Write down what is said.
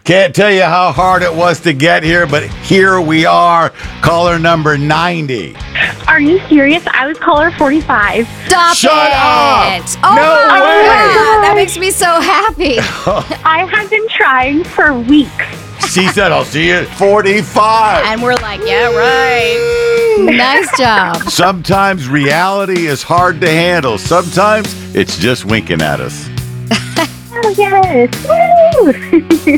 Can't tell you how hard it was to get here, but here we are. Caller number 90. Are you serious? I was caller 45. Stop Shut it. up. Oh, No my way. God. That makes me so happy. I have been trying for weeks. She said, I'll see you at 45. And we're like, yeah, right. Nice job. Sometimes reality is hard to handle. Sometimes it's just winking at us. Oh, yes. Woo!